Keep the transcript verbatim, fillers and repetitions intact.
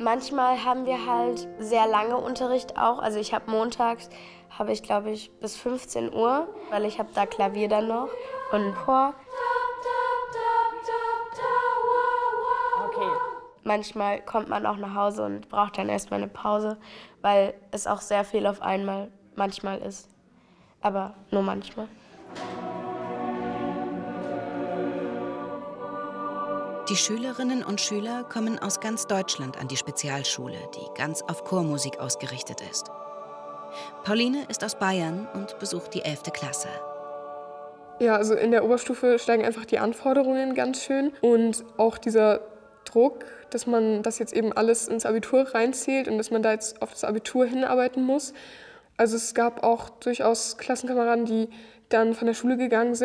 Manchmal haben wir halt sehr lange Unterricht auch. Also ich habe montags, habe ich glaube ich bis fünfzehn Uhr, weil ich habe da Klavier dann noch und Chor. Okay. Manchmal kommt man auch nach Hause und braucht dann erstmal eine Pause, weil es auch sehr viel auf einmal manchmal ist. Aber nur manchmal. Die Schülerinnen und Schüler kommen aus ganz Deutschland an die Spezialschule, die ganz auf Chormusik ausgerichtet ist. Pauline ist aus Bayern und besucht die elfte Klasse. Ja, also in der Oberstufe steigen einfach die Anforderungen ganz schön und auch dieser Druck, dass man das jetzt eben alles ins Abitur reinzählt und dass man da jetzt auf das Abitur hinarbeiten muss. Also es gab auch durchaus Klassenkameraden, die dann von der Schule gegangen sind